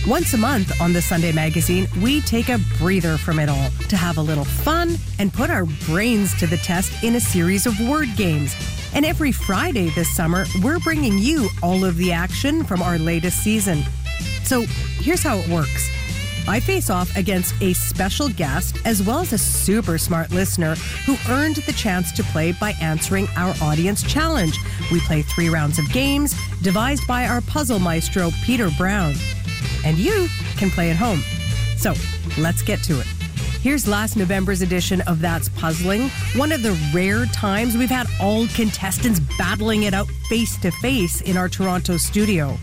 Once a month on the Sunday Magazine, we take a breather from it all to have a little fun and put our brains to the test in a series of word games. And every Friday this summer, we're bringing you all of the action from our latest season. So here's how it works. I face off against a special guest as well as a super smart listener who earned the chance to play by answering our audience challenge. We play 3 rounds of games devised by our puzzle maestro, Peter Brown. And you can play at home. So let's get to it. Here's last November's edition of That's Puzzling, one of the rare times we've had all contestants battling it out face to face in our Toronto studio.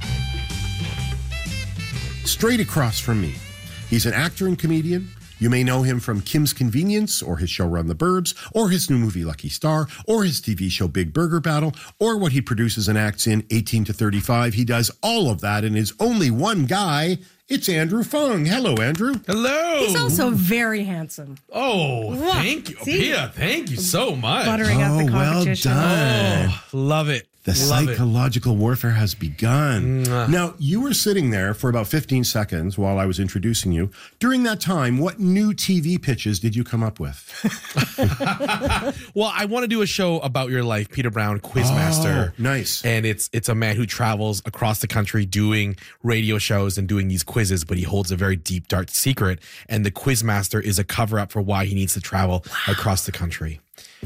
Straight across from me, he's an actor and comedian. You may know him from Kim's Convenience, or his show Run the Burbs, or his new movie Lucky Star, or his TV show Big Burger Battle, or what he produces and acts in 18 to 35. He does all of that and is only one guy. It's Andrew Fung. Hello, Andrew. Hello. He's also very handsome. Oh, thank you. See? Pia, thank you so much. Buttering up the competition. Well done. Oh, love it. The Love psychological warfare has begun. Mwah. Now, you were sitting there for about 15 seconds while I was introducing you. During that time, what new TV pitches did you come up with? Well, I want to do a show about your life, Peter Brown, Quizmaster. Oh, nice. And it's a man who travels across the country doing radio shows and doing these quizzes, but he holds a very deep, dark secret. And the Quizmaster is a cover-up for why he needs to travel across the country.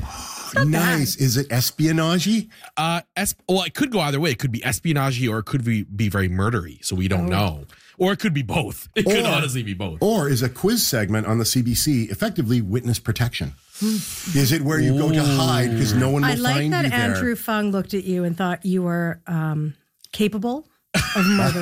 Nice. Is it espionage? Well, it could go either way. It could be espionage or it could be very murdery. So we don't know. Or it could be both. It could honestly be both. Or is a quiz segment on the CBC effectively witness protection? Is it where you go to hide because no one will I like find that you there? Andrew Fung looked at you and thought you were capable of murder.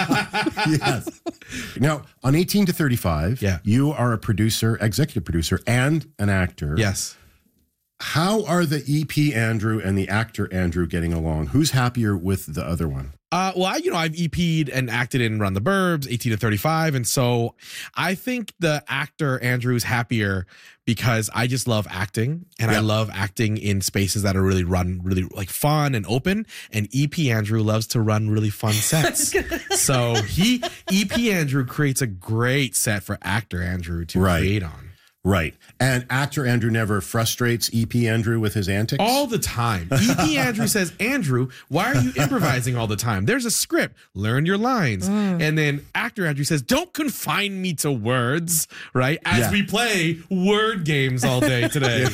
Yes. Now, on 18 to 35, you are a producer, executive producer, and an actor. Yes. How are the EP Andrew and the actor Andrew getting along? Who's happier with the other one? Well, I've EP'd and acted in Run the Burbs, 18 to 35. And so I think the actor Andrew is happier because I just love acting and I love acting in spaces that are really like fun and open. And EP Andrew loves to run really fun sets. So EP Andrew creates a great set for actor Andrew to create on. Right. And actor Andrew never frustrates EP Andrew with his antics? All the time. EP Andrew says, Andrew, why are you improvising all the time? There's a script. Learn your lines. And then actor Andrew says, don't confine me to words, right? As we play word games all day today.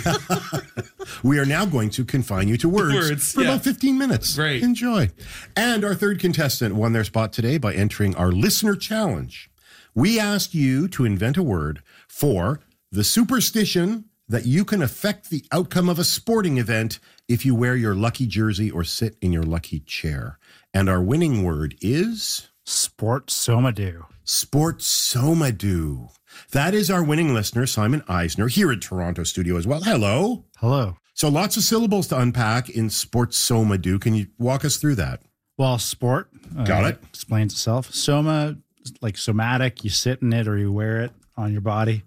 We are now going to confine you to words for about 15 minutes. Great. Enjoy. And our third contestant won their spot today by entering our listener challenge. We asked you to invent a word for the superstition that you can affect the outcome of a sporting event if you wear your lucky jersey or sit in your lucky chair. And our winning word is... Sportsomadoo. Sportsomadoo. That is our winning listener, Simon Eisner, here at Toronto studio as well. Hello. Hello. So lots of syllables to unpack in Sportsomadoo. Can you walk us through that? Well, sport. Got it. Explains itself. Soma, like somatic, you sit in it or you wear it on your body.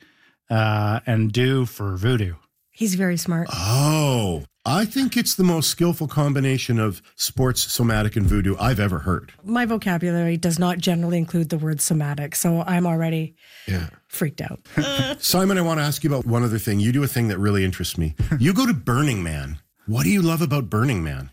And do for voodoo. He's very smart. Oh, I think it's the most skillful combination of sports, somatic, and voodoo I've ever heard. My vocabulary does not generally include the word somatic, so I'm already freaked out. Simon, I want to ask you about one other thing. You do a thing that really interests me. You go to Burning Man. What do you love about Burning Man?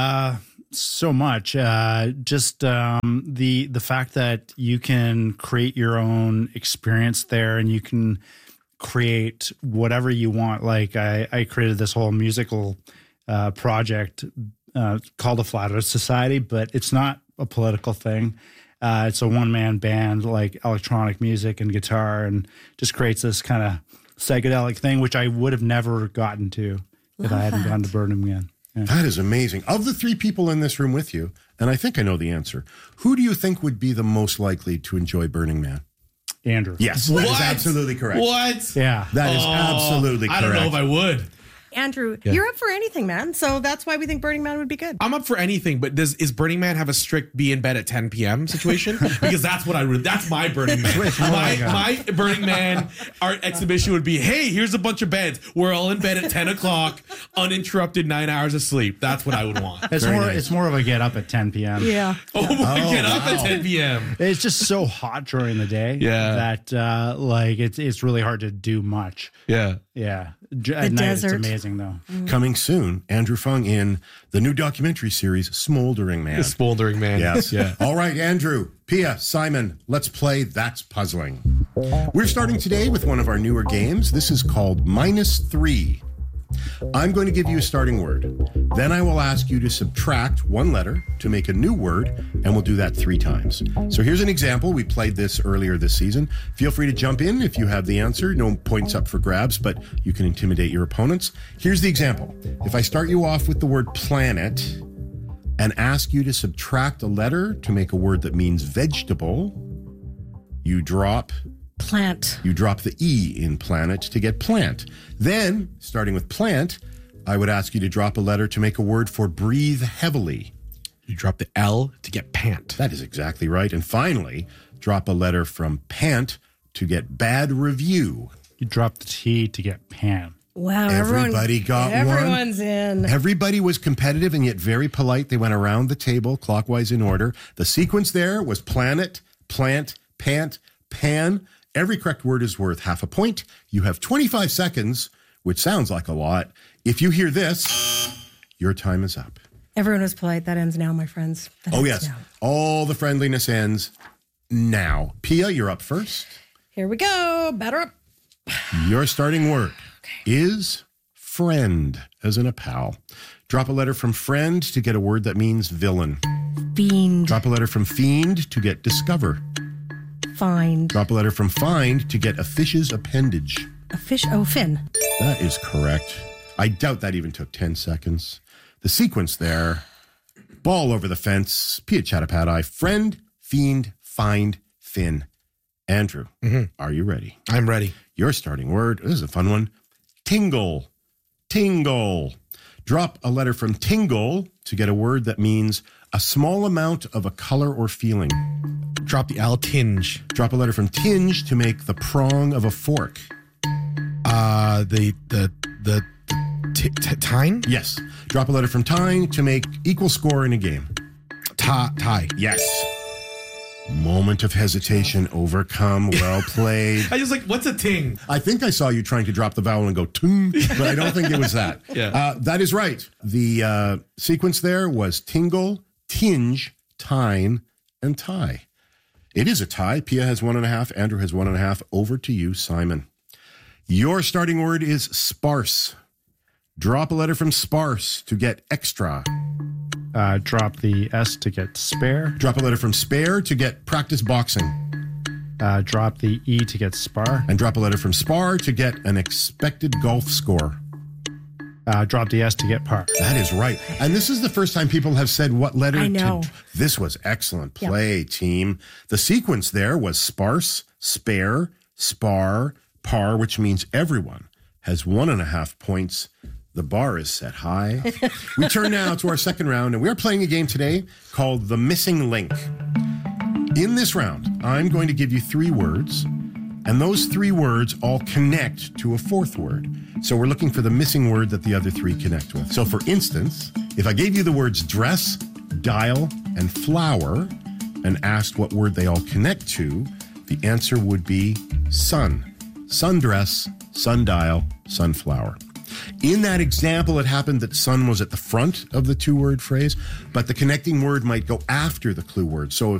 So much. Just the fact that you can create your own experience there and you can create whatever you want. Like I created this whole musical project called the Flat Earth Society, but it's not a political thing. It's a one-man band, like electronic music and guitar, and just creates this kind of psychedelic thing, which I would have never gotten to if I hadn't gone to Burning Man. Yeah. That is amazing. Of the 3 people in this room with you, and I think I know the answer, who do you think would be the most likely to enjoy Burning Man? Andrew. Yes, that is absolutely correct. What? Yeah. That is absolutely correct. I don't know if I would. Andrew, you're up for anything, man. So that's why we think Burning Man would be good. I'm up for anything, but is Burning Man have a strict be in bed at 10 p.m. situation? Because that's what that's my Burning Man. My Burning Man art exhibition would be, hey, here's a bunch of beds. We're all in bed at 10 o'clock, uninterrupted 9 hours of sleep. That's what I would want. It's more of a get up at 10 p.m. Yeah. Get up at 10 p.m. It's just so hot during the day that it's really hard to do much. Yeah. Yeah. At night, it's amazing, though. Coming soon, Andrew Fung in the new documentary series, Smoldering Man. Smoldering Man. Yes. All right, Andrew, Pia, Simon, let's play That's Puzzling. We're starting today with one of our newer games. This is called -3. I'm going to give you a starting word. Then I will ask you to subtract one letter to make a new word, and we'll do that 3 times. So here's an example. We played this earlier this season. Feel free to jump in if you have the answer. No points up for grabs, but you can intimidate your opponents. Here's the example. If I start you off with the word planet and ask you to subtract a letter to make a word that means vegetable, you drop plant. You drop the E in planet to get plant. Then, starting with plant, I would ask you to drop a letter to make a word for breathe heavily. You drop the L to get pant. That is exactly right. And finally, drop a letter from pant to get bad review. You drop the T to get pan. Wow. Everybody got one. Everyone's in. Everybody was competitive and yet very polite. They went around the table clockwise in order. The sequence there was planet, plant, pant, pan. Every correct word is worth half a point. You have 25 seconds, which sounds like a lot. If you hear this, your time is up. Everyone was polite. That ends now, my friends. Yes. Now. All the friendliness ends now. Pia, you're up first. Here we go. Batter up. Your starting word is friend, as in a pal. Drop a letter from friend to get a word that means villain. Fiend. Drop a letter from fiend to get discover. Find. Drop a letter from find to get a fish's appendage. A fish. Oh, fin. That is correct. I doubt that even took 10 seconds. The sequence there, ball over the fence, Pia Chattopadhyay, friend, fiend, find, fin. Andrew, are you ready? I'm ready. Your starting word, this is a fun one, tingle. Tingle. Drop a letter from tingle to get a word that means a small amount of a color or feeling. Drop the L, tinge. Drop a letter from tinge to make the prong of a fork. Tine? Yes. Drop a letter from tine to make equal score in a game. Tie. Yes. Moment of hesitation overcome. Well played. I just what's a ting? I think I saw you trying to drop the vowel and go ting, but I don't think it was that. That is right. The sequence there was tingle, tinge, tine, and tie. It is a tie. Pia has 1.5. Andrew has 1.5. Over to you, Simon. Your starting word is sparse. Drop a letter from sparse to get extra. Drop the S to get spare. Drop a letter from spare to get practice boxing. Drop the E to get spar. And drop a letter from spar to get an expected golf score. Drop the S to get par. That is right. And this is the first time people have said what letter I know. This was excellent play, team. The sequence there was sparse, spare, spar, par, which means everyone has 1.5 points. The bar is set high. We turn now to our second round, and we are playing a game today called The Missing Link. In this round, I'm going to give you 3 words, and those 3 words all connect to a 4th word. So we're looking for the missing word that the other 3 connect with. So for instance, if I gave you the words dress, dial, and flower, and asked what word they all connect to, the answer would be sun. Sundress, sundial, sunflower. In that example, it happened that sun was at the front of the 2-word phrase, but the connecting word might go after the clue word. So